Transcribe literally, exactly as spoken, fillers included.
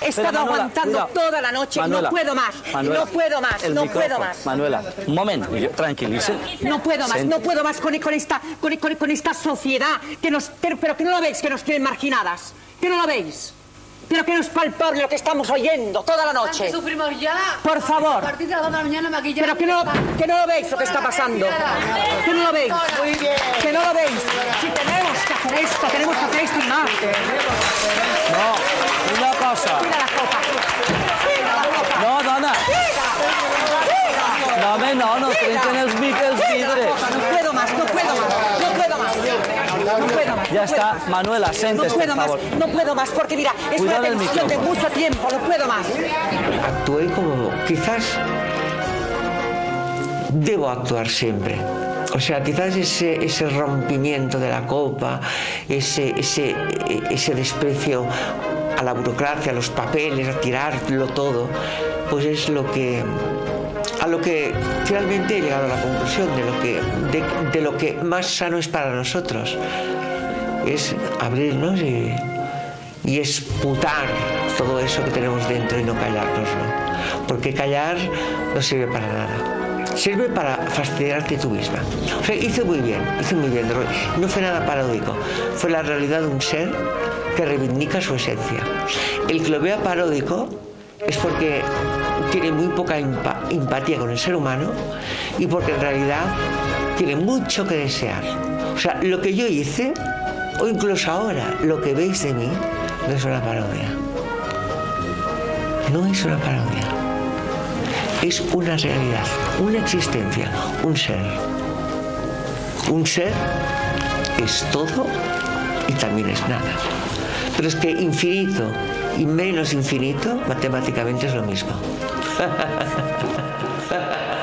He estado Manuela, aguantando cuidado. toda la noche. Manuela, no puedo más. Manuela, no puedo más. el No micrófono. puedo más. Manuela, un momento, tranquilice. No puedo más. Sent- No puedo más con, con esta, con, con- con esta sociedad que nos, pero, pero que no lo veis, que nos tienen marginadas. Que no lo veis. Pero que no es palpable lo que estamos oyendo toda la noche. Sufrimos ya. Por favor. A partir de las dos de la mañana maquillar. Pero que no, que no lo veis lo que está pasando. Que no lo veis. Que no lo veis. Si tenemos que hacer esto, tenemos que hacer esto y más. No, una cosa. Mira la copa. Mira la copa. No, dona. No, home, no, no trenquen els mic els vidres. No puedo más, no puedo más. No puedo más. No puedo más. Ya no está, puedo. Manuela, No siéntese, por puedo más, favor. no puedo más, porque mira, es Cuidado una el tensión de micrófono. mucho tiempo, no puedo más. Actué como quizás debo actuar siempre. O sea, quizás ese, ese rompimiento de la copa, ese, ese, ese desprecio a la burocracia, a los papeles, a tirarlo todo, pues es lo que, a lo que finalmente he llegado a la conclusión de lo que, de, de lo que más sano es para nosotros. Es abrirnos y, y esputar todo eso que tenemos dentro y no callárnoslo. Porque callar no sirve para nada. Sirve para fastidiarte tú misma. O sea, hice muy bien, hice muy bien. No fue nada paródico. Fue la realidad de un ser que reivindica su esencia. El que lo vea paródico es porque tiene muy poca empa empatía con el ser humano y porque en realidad tiene mucho que desear. O sea, lo que yo hice, o incluso ahora, lo que veis de mí, no es una parodia. No es una parodia. Es una realidad, una existencia, un ser. Un ser es todo y también es nada. Pero es que infinito y menos infinito, matemáticamente es lo mismo.